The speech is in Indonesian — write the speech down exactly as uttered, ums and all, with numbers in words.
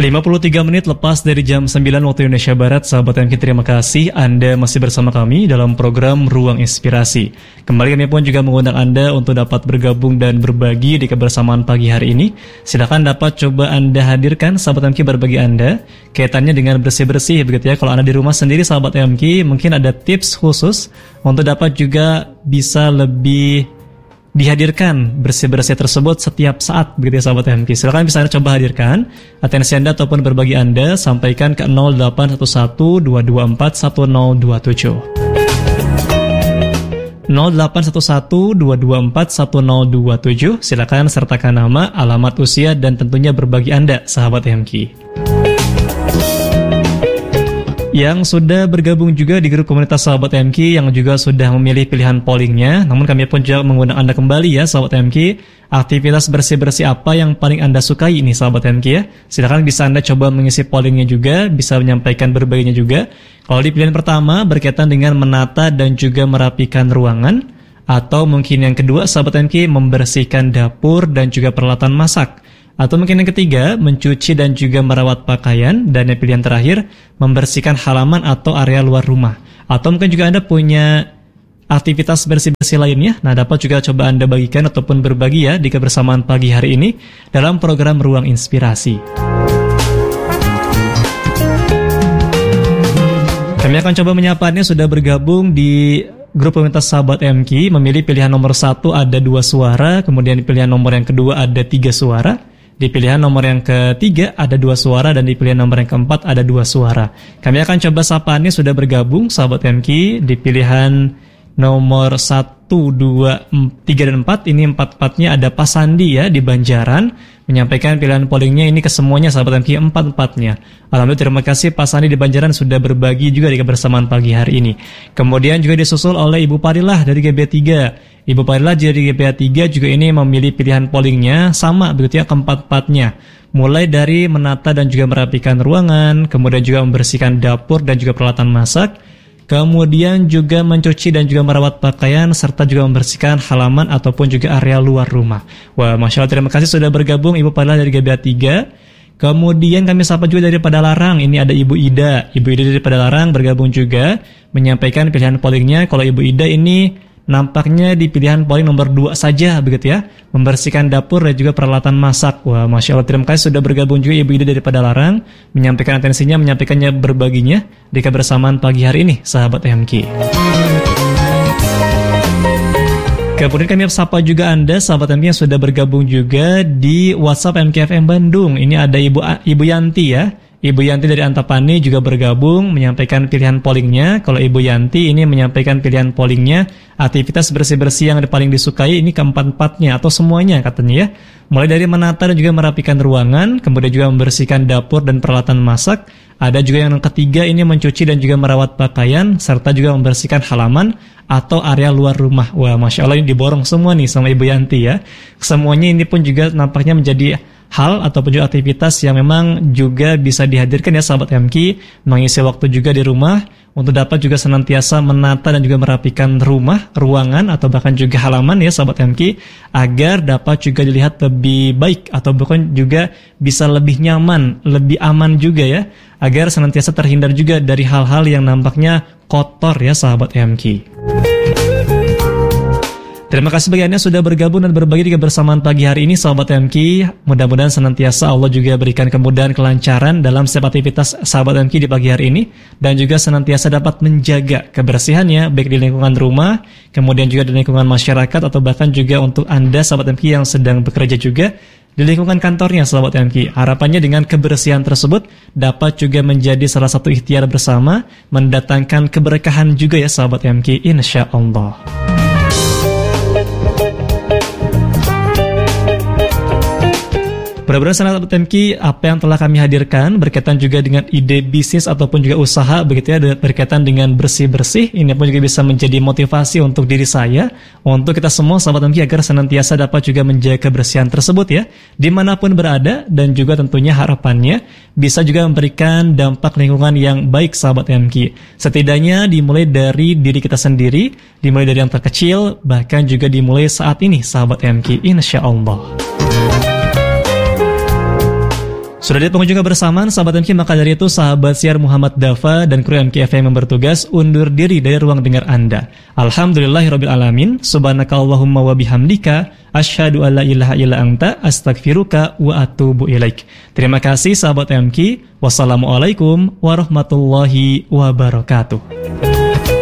lima puluh tiga menit lepas dari jam sembilan waktu Indonesia Barat, sahabat M K, terima kasih Anda masih bersama kami dalam program Ruang Inspirasi. Kembali kami pun juga mengundang Anda untuk dapat bergabung dan berbagi di kebersamaan pagi hari ini. Silakan dapat coba Anda hadirkan, sahabat M K, berbagi Anda kaitannya dengan bersih-bersih begitu ya. Kalau Anda di rumah sendiri, sahabat M K, mungkin ada tips khusus untuk dapat juga bisa lebih dihadirkan bersih-bersih tersebut setiap saat begitu ya, sahabat M K. Silakan bisa Anda coba hadirkan atensi Anda ataupun berbagi Anda, sampaikan ke nol delapan satu satu dua dua empat satu nol dua tujuh nol delapan satu satu dua dua empat satu nol dua tujuh. Silakan sertakan nama, alamat, usia, dan tentunya berbagi Anda, sahabat M K. Yang sudah bergabung juga di grup komunitas sahabat M K, yang juga sudah memilih pilihan pollingnya. Namun kami pun juga mengundang Anda kembali ya, sahabat M K. Aktivitas bersih-bersih apa yang paling Anda sukai ini, sahabat M K ya. Silakan bisa Anda coba mengisi pollingnya juga, bisa menyampaikan berbaginya juga. Kalau di pilihan pertama berkaitan dengan menata dan juga merapikan ruangan, atau mungkin yang kedua, sahabat M K, membersihkan dapur dan juga peralatan masak. Atau mungkin yang ketiga, mencuci dan juga merawat pakaian. Dan yang pilihan terakhir, membersihkan halaman atau area luar rumah. Atau mungkin juga Anda punya aktivitas bersih-bersih lainnya. Nah, dapat juga coba Anda bagikan ataupun berbagi ya di kebersamaan pagi hari ini dalam program Ruang Inspirasi. Kami akan coba menyapaannya sudah bergabung di grup komunitas sahabat M K. Memilih pilihan nomor satu ada dua suara, kemudian di pilihan nomor yang kedua ada tiga suara. Di pilihan nomor yang ketiga ada dua suara, dan di pilihan nomor yang keempat ada dua suara. Kami akan coba sapaannya sudah bergabung, sahabat M K, di pilihan nomor satu, dua, tiga, dan empat. Ini empat-empatnya ada Pak Sandi ya di Banjaran, menyampaikan pilihan pollingnya ini ke semuanya, sahabat M K, empat-empatnya. Alhamdulillah, terima kasih Pak Sandi di Banjaran sudah berbagi juga di kebersamaan pagi hari ini. Kemudian juga disusul oleh Ibu Parilah dari G B tiga. Ibu Parilah dari G B tiga juga ini memilih pilihan pollingnya sama begitu ya, keempat-empatnya. Mulai dari menata dan juga merapikan ruangan, kemudian juga membersihkan dapur dan juga peralatan masak, kemudian juga mencuci dan juga merawat pakaian, serta juga membersihkan halaman ataupun juga area luar rumah. Wah, Masya Allah, terima kasih sudah bergabung Ibu Parilah dari G B tiga. Kemudian kami sapa juga dari Padalarang, ini ada Ibu Ida. Ibu Ida dari Padalarang bergabung juga, menyampaikan pilihan pollingnya. Kalau Ibu Ida ini nampaknya di pilihan polling nomor dua saja begitu ya, membersihkan dapur dan juga peralatan masak. Wah, Masya Allah, terima kasih sudah bergabung juga Ibu Ida dari Padalarang, menyampaikan atensinya, menyampaikannya berbaginya di kebersamaan pagi hari ini, sahabat M K. Kemudian kami sapa juga Anda, sahabat M K, yang sudah bergabung juga di WhatsApp M K F M Bandung. Ini ada Ibu Ibu Yanti ya. Ibu Yanti dari Antapani juga bergabung, menyampaikan pilihan pollingnya. Kalau Ibu Yanti ini menyampaikan pilihan pollingnya, aktivitas bersih-bersih yang paling disukai ini keempat-empatnya atau semuanya katanya ya. Mulai dari menata dan juga merapikan ruangan, kemudian juga membersihkan dapur dan peralatan masak. Ada juga yang ketiga ini mencuci dan juga merawat pakaian, serta juga membersihkan halaman atau area luar rumah. Wah, Masya Allah, ini diborong semua nih sama Ibu Yanti ya. Semuanya ini pun juga nampaknya menjadi hal ataupun juga aktivitas yang memang juga bisa dihadirkan ya, sahabat M K, mengisi waktu juga di rumah untuk dapat juga senantiasa menata dan juga merapikan rumah, ruangan, atau bahkan juga halaman ya, sahabat M K, agar dapat juga dilihat lebih baik atau bahkan juga bisa lebih nyaman, lebih aman juga ya, agar senantiasa terhindar juga dari hal-hal yang nampaknya kotor ya, sahabat M K. Terima kasih bagi Anda sudah bergabung dan berbagi di kebersamaan pagi hari ini, sahabat M K. Mudah-mudahan senantiasa Allah juga berikan kemudahan, kelancaran dalam setiap aktivitas sahabat M K di pagi hari ini, dan juga senantiasa dapat menjaga kebersihannya baik di lingkungan rumah, kemudian juga di lingkungan masyarakat, atau bahkan juga untuk Anda sahabat M K yang sedang bekerja juga di lingkungan kantornya, sahabat M K. Harapannya dengan kebersihan tersebut dapat juga menjadi salah satu ikhtiar bersama, mendatangkan keberkahan juga ya, sahabat M K, insya Allah. Mudah-mudahan sahabat M K, apa yang telah kami hadirkan berkaitan juga dengan ide bisnis ataupun juga usaha begitu ya, berkaitan dengan bersih-bersih, ini pun juga bisa menjadi motivasi untuk diri saya, untuk kita semua sahabat M K, agar senantiasa dapat juga menjaga kebersihan tersebut ya, dimanapun berada, dan juga tentunya harapannya bisa juga memberikan dampak lingkungan yang baik, sahabat M K. Setidaknya dimulai dari diri kita sendiri, dimulai dari yang terkecil, bahkan juga dimulai saat ini, sahabat M K, insya Allah. Sudah di penghujung kebersamaan sahabat M K, maka dari itu sahabat siar Muhammad Dafa dan kru M K F M yang bertugas undur diri dari ruang dengar Anda. Alhamdulillahirabbil alamin. Subhanakallahumma wa bihamdika asyhadu alla ilaha illa anta astaghfiruka wa atubu ilaik. Terima kasih sahabat M K. Wassalamualaikum warahmatullahi wabarakatuh.